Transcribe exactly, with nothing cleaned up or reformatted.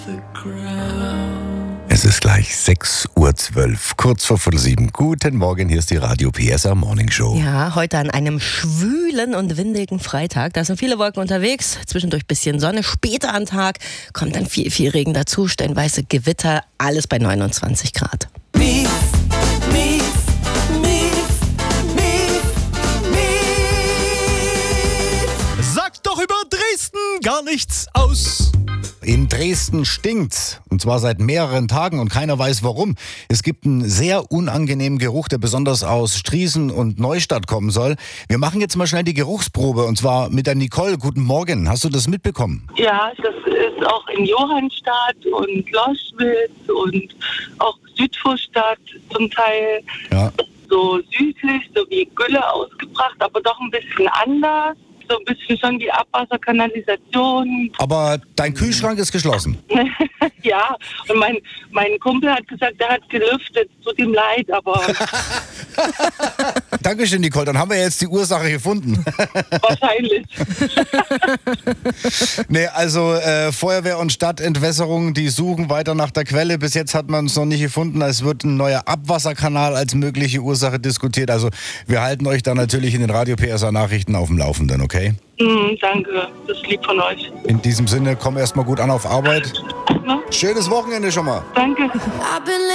Es ist gleich sechs Uhr zwölf, kurz vor viertel sieben. Guten Morgen, hier ist die Radio P S A Morning Show. Ja, heute an einem schwülen und windigen Freitag. Da sind viele Wolken unterwegs, zwischendurch bisschen Sonne. Später am Tag kommt dann viel, viel Regen dazu, stellenweise Gewitter, alles bei neunundzwanzig Grad. Mief, mief, mief, mief, mief. Sagt doch über Dresden gar nichts aus. In Dresden stinkt's, und zwar seit mehreren Tagen, und keiner weiß warum. Es gibt einen sehr unangenehmen Geruch, der besonders aus Striesen und Neustadt kommen soll. Wir machen jetzt mal schnell die Geruchsprobe, und zwar mit der Nicole. Guten Morgen, hast du das mitbekommen? Ja, das ist auch in Johannstadt und Loschwitz und auch Südvorstadt zum Teil. Ja. So süßlich, so wie Gülle ausgebracht, aber doch ein bisschen anders. So ein bisschen schon wie Abwasserkanalisation. Aber dein Kühlschrank ist geschlossen. Ja, und mein, mein Kumpel hat gesagt, er hat gelüftet, tut ihm leid, aber Dankeschön, Nicole, dann haben wir jetzt die Ursache gefunden. wahrscheinlich. Nee, also äh, Feuerwehr und Stadtentwässerung, die suchen weiter nach der Quelle. Bis jetzt hat man es noch nicht gefunden. Es wird ein neuer Abwasserkanal als mögliche Ursache diskutiert. Also wir halten euch da natürlich in den Radio P S A Nachrichten auf dem Laufenden, okay? Mm, danke, das ist lieb von euch. In diesem Sinne, komm erstmal gut an auf Arbeit. Ne? Schönes Wochenende schon mal. Danke. I've been